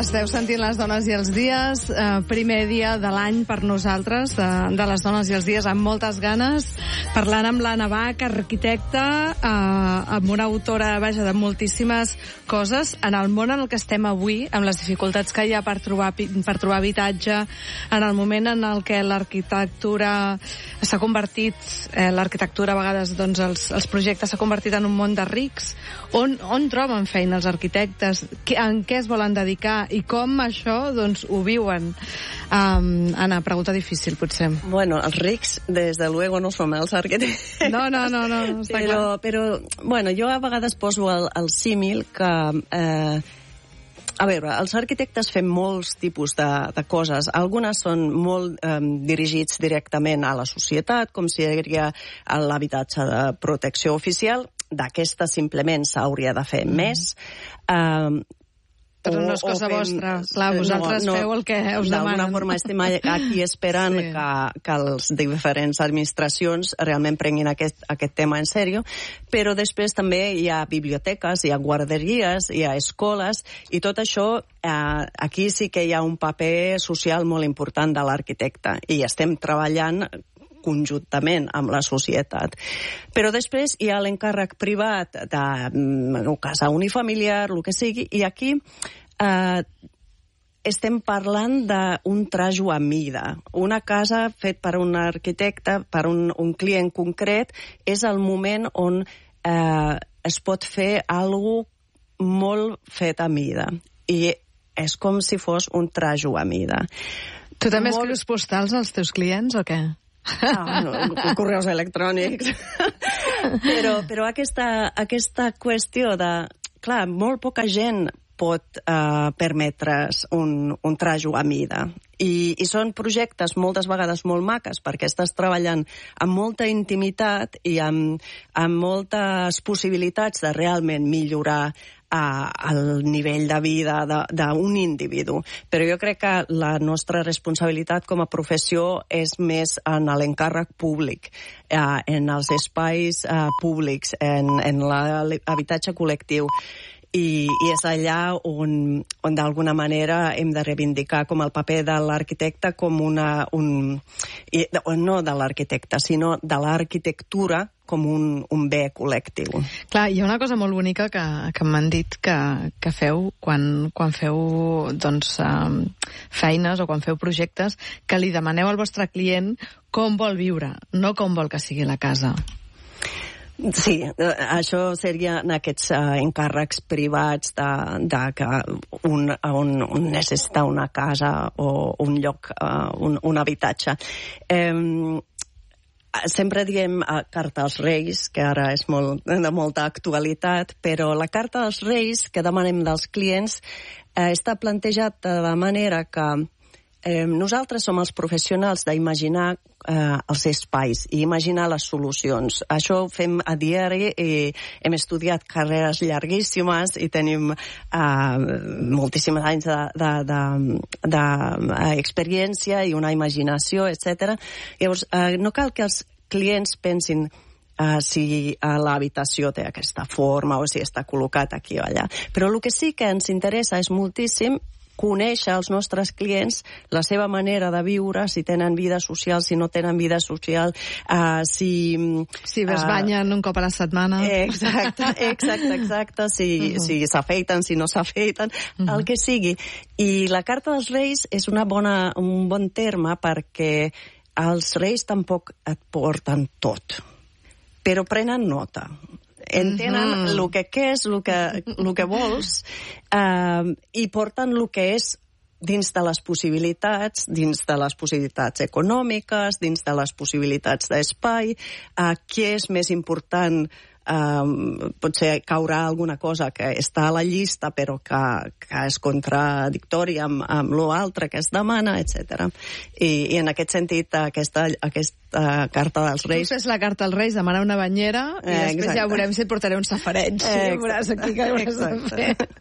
esteu sentint les dones i els dies, primer dia de l'any per nosaltres, de les dones i els dies, amb moltes ganes, parlant amb l'Anna Bach, arquitecta, amb una autora, vaja, de moltíssimes coses, en el món en el que estem avui, amb les dificultats que hi ha per trobar habitatge, en el moment en el que l'arquitectura s'ha convertit, l'arquitectura a vegades, doncs, els projectes s'ha convertit en un món de rics, on troben feina els arquitectes, en què es volen dedicar i com això, doncs, ho viuen. Anna, pregunta difícil, potser. Bueno, els rics, des de luego, no som els arquitectes. No, està clar. Però, bueno, jo a vegades poso el símil que... a veure, els arquitectes fem molts tipus de coses. Algunes són molt dirigits directament a la societat, com seria l'habitatge de protecció oficial. D'aquesta simplement s'hauria de fer més. Però no és cosa vostra. Clar, vosaltres feu el que us demanen. D'alguna forma estem aquí esperant que les diferents administracions realment prenguin aquest tema en sèrio, però després també hi ha biblioteques, hi ha guarderies, hi ha escoles, i tot això, aquí sí que hi ha un paper social molt important de l'arquitecte, i estem treballant conjuntament amb la societat. Però després hi ha l'encàrrec privat de casa unifamiliar, el que sigui, i aquí estem parlant d'un trajo a mida. Una casa fet per un arquitecte, per un client concret, és el moment on es pot fer alguna cosa molt fet a mida. I és com si fos un trajo a mida. Tu també escrius postals als teus clients o què? Correus electrònics. però aquesta qüestió de... Clar, molt poca gent pot permetre's un trajo a mida. I són projectes moltes vegades molt maques perquè estàs treballant amb molta intimitat i amb moltes possibilitats de realment millorar el nivell de vida d'un individu. Però jo crec que la nostra responsabilitat com a professió és més en l'encàrrec públic, en els espais públics, en l'habitatge col·lectiu. I és allà on d'alguna manera hem de reivindicar com el paper de l'arquitecte com no de l'arquitecte, sinó de l'arquitectura com un bé col·lectiu. Clar, hi ha una cosa molt bonica que m'han dit que feu quan feu doncs, feines o quan feu projectes, que li demaneu al vostre client com vol viure, no com vol que sigui la casa. Sí, això serien aquests encàrrecs privats de que un necessita una casa o un lloc, un habitatge. Sempre diem Carta als Reis, que ara és de molta actualitat, però la Carta als Reis que demanem dels clients està plantejat de la manera que nosaltres som els professionals d'imaginar els espais i imaginar les solucions. Això ho fem a diari i hem estudiat carreres llarguíssimes i tenim moltíssims anys d'experiència i una imaginació, etc. Llavors, no cal que els clients pensin si l'habitació té aquesta forma o si està col·locat aquí o allà. Però el que sí que ens interessa és moltíssim conèixer els nostres clients, la seva manera de viure, si tenen vida social, si no tenen vida social, si es banyen un cop a la setmana. Exacte, si s'afeiten, si no s'afeiten, el que sigui. I la Carta dels Reis és un bon terme perquè els reis tampoc et porten tot, però prenen nota. Entenen el que és, el que vols, i porten el que és dins de les possibilitats econòmiques, dins de les possibilitats d'espai, què és més important. Potser caurà alguna cosa que està a la llista però que és contradictòria amb l'altre que es demana, etc. I en aquest sentit aquesta Carta dels Reis... Tu fes la Carta als Reis, demana una banyera i després ja veurem si et portaré un safareig. Ja veuràs aquí que hauràs de fer.